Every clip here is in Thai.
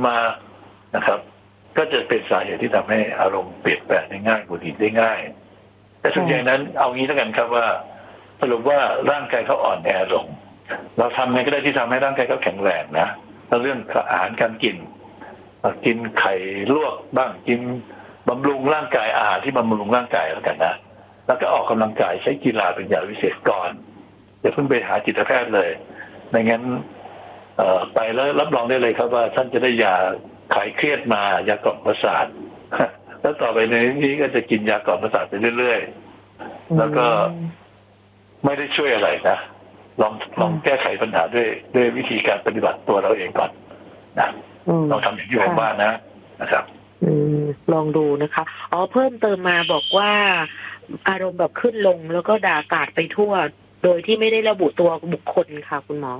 มานะครับก็จะเป็นสาเหตุที่ทำให้อารมณ์เปลี่ยนแปลงได้ง่ายหงุดหงิดได้ง่ายแต่ส่วนใหญ่นั้นเอางี้แล้วกันครับว่าสรุปว่าร่างกายเขาอ่อนแอลงเราทำไงก็ได้ที่ทำให้ร่างกายเขาแข็งแรงนะแล้วเรื่องอาหารการกินไข่ลวกบ้างกินบำรุงร่างกายอาหารที่บำรุงร่างกายแล้วกันนะแล้วก็ออกกำลังกายใช้กีฬาเป็นยาวิเศษก่อนอย่าเพิ่งไปหาจิตแพทย์เลยไม่งั้นไปแล้วรับรองได้เลยครับว่าท่านจะได้ยาคลายเครียดมายากล่อมประสาทแล้วต่อไปในนี้ก็จะกินยากล่อมประสาทไปเรื่อยๆแล้วก็ไม่ได้ช่วยอะไรนะลองแก้ไขปัญหาด้วยวิธีการปฏิบัติตัวเราเองก่อนนะลองทำอย่างที่ผมว่านะครับลองดูนะคะเพิ่มเติมมาบอกว่าอารมณ์แบบขึ้นลงแล้วก็ด่ากราดไปทั่วโดยที่ไม่ได้ระบุตัวบุคคลค่ะคุณหมอ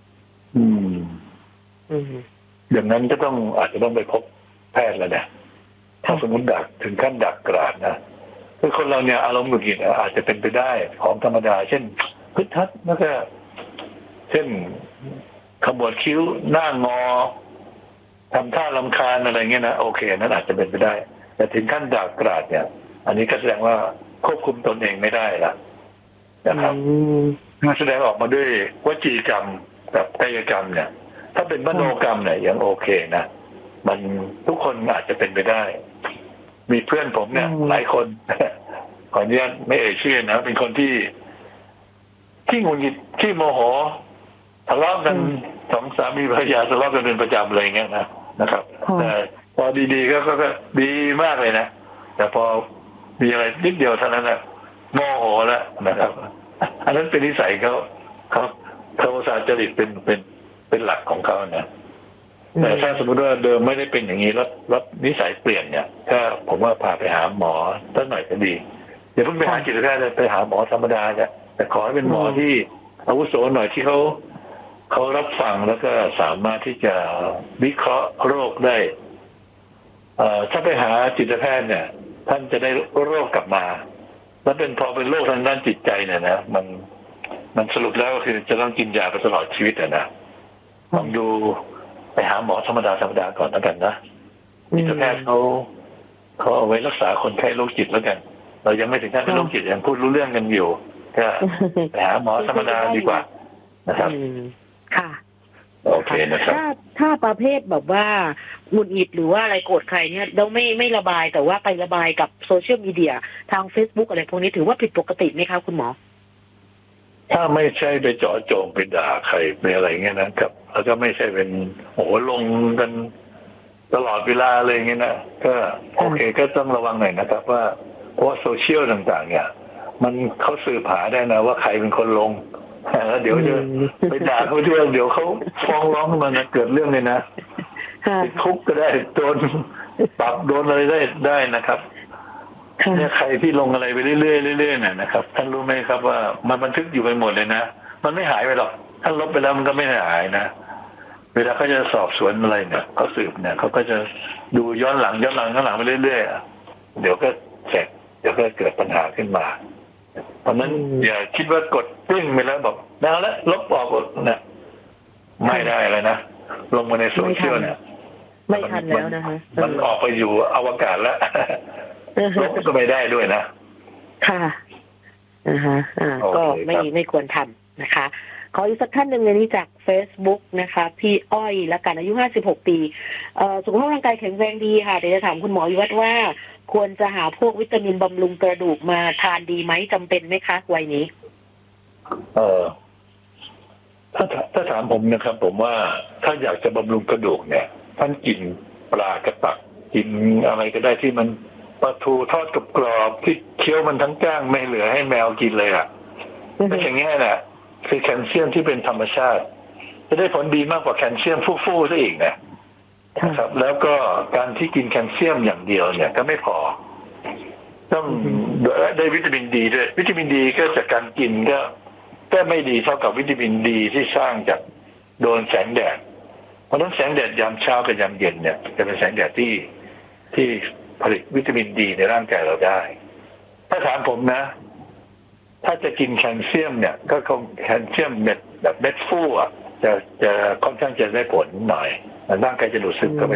อย่างนั้นก็อาจจะต้องไปพบแพทย์แล้วเนี่ยถ้าสมมติดักถึงขั้นดักกราดนะคือคนเราเนี่ยอารมณ์หงุดหงิดอาจจะเป็นไปได้ของธรรมดาเช่นพึดทัดแล้วก็เช่นขมวดคิ้วหน้างอทำท่ารำคาญอะไรเงี้ยนะโอเคนั้นอาจจะเป็นไปได้แต่ถึงขั้นด่ากราดเนี่ยอันนี้ก็แสดงว่าควบคุมตนเองไม่ได้ละนะครับแสดงออกมาด้วยวจีกรรมกับกายกรรมเนี่ยถ้าเป็นมโนกรรมเนี่ยยังโอเคนะมันทุกคนอาจจะเป็นไปได้มีเพื่อนผมเนี่ยหลายคนขออนุญาตไม่เอ่ยชื่อนะเป็นคนที่หงุดหงิดที่โมโหทะเลาะกันสองสามีภรรยาทะเลาะกันเป็นประจำอะไรเงี้ยนะครับแต่พอดีๆก็ดีมากเลยนะแต่พอมีอะไรนิดเดียวเท่านั้นนะโมโหแล้วนะครับอันนั้นเป็นนิสัยเขาโทสะจริตเป็นหลักของเขานะแต่ถ้าสมมติว่าเดิมไม่ได้เป็นอย่างนี้แล้วนิสัยเปลี่ยนเนี่ยถ้าผมว่าพาไปหาหมอสักหน่อยก็ดีอย่าเพิ่งไปหาจิตแพทย์เลยไปหาหมอธรรมดาเนี่ยแต่ขอให้เป็นหมอที่อาวุโสหน่อยที่เขารับฟังแล้วก็สามารถที่จะวิเคราะห์โรคได้ถ้าไปหาจิตแพทย์เนี่ยท่านจะได้โรคกลับมาแล้วพอเป็นโรคทางด้านจิตใจเนี่ยนะมันสรุปแล้วก็คือจะต้องกินยาไปตลอดชีวิตนะลองดูไปหาหมอธรรมดาก่อนแล้วกันนะจิตแพทย์เขาเอาไว้รักษาคนไข้โรคจิตแล้วกันเรายังไม่ถึงขั้นเป็นโรคจิตยังพูดรู้เรื่องกันอยู่ก็ไปหาหมอธรรมดาดีกว่านะครับค่ะโอเคนะครับถ้าประเภทแบบว่าหงุดหงิดหรือว่าอะไรโกรธใครเนี่ยเราไม่ระบายแต่ว่าไประบายกับโซเชียลมีเดียทาง Facebook อะไรพวกนี้ถือว่าผิดปกติไหมคะคุณหมอถ้าไม่ใช่ไปเจาะจงไปด่าใครไปอะไรเงี้ยนะครับแล้วก็ไม่ใช่เป็นลงกันตลอดเวลาเลยเงี้ยนะก็โอเคก็ต้องระวังหน่อยนะครับว่าเพราะโซเชียลต่างๆเนี่ยมันเขาสืบหาได้นะว่าใครเป็นคนลงแล้วเดี๋ยวจะไปด่าเขาด้วยเดี๋ยวเขาฟ้องร้องมันนะเกิดเรื่องเลยนะติดคุกก็ได้โดนปรับโดนอะไรได้นะครับเนี่ยใครที่ลงอะไรไปเรื่อยๆนะครับท่านรู้ไหมครับว่ามันบันทึกอยู่ไปหมดเลยนะมันไม่หายไปหรอกท่านลบไปแล้วมันก็ไม่หายนะเวลาเขาจะสอบสวนอะไรเนี่ยเขาสืบเนี่ยเขาก็จะดูย้อนหลังไปเรื่อยๆเดี๋ยวก็เสร็จเดี๋ยวก็เกิดปัญหาขึ้นมาเพราะนั้นอย่าคิดว่ากดปิ้งไปแล้วบอกแล้วลบออกเนี่ยไม่ได้เลยนะลงมาในโซเชียลเนี่ยไม่ทันแล้วนะคะมันออกไปอยู่อวกาศแล้วลบก็ไม่ได้ด้วยนะค่ะก็ไม่ควรทำนะคะขออีกสักท่านหนึ่งในนี้จาก Facebook นะคะพี่อ้อยและกันอายุ56 ปีสุขภาพร่างกายแข็งแรงดีค่ะเดี๋ยวจะถามคุณหมอวิวัฒน์ว่าควรจะหาพวกวิตามินบำรุงกระดูกมาทานดีไหมจำเป็นไหมคะวัยนี้ถ้าถามผมนะครับผมว่าถ้าอยากจะบำรุงกระดูกเนี่ยท่านกินปลากระตักกินอะไรก็ได้ที่มันปลาทูทอดกรอบที่เคี้ยวมันทั้งก้างไม่เหลือให้แมวกินเลยแต่อย่างนี้แหละคือแคลเซียมที่เป็นธรรมชาติจะได้ผลดีมากกว่าแคลเซียมฟู่ๆซะอีกนะครับแล้วก็การที่กินแคลเซียมอย่างเดียวเนี่ยก็ไม่พอต้องได้วิตามินดีด้วยวิตามินดีก็จากการกินก็ไม่ดีเท่ากับวิตามินดีที่สร้างจากโดนแสงแดดเพราะฉะนั้นแสงแดดยามเช้ากับยามเย็นเนี่ยจะเป็นแสงแดดที่ผลิตวิตามินดีในร่างกายเราได้ถ้าถามผมนะถ้าจะกินแคลเซียมเนี่ยก็คงแคลเซียมเม็ดแบบเม็ดฟู่จะค่อนข้างจะได้ผลหน่อยร่างกายจะดูดซึมเข้าไป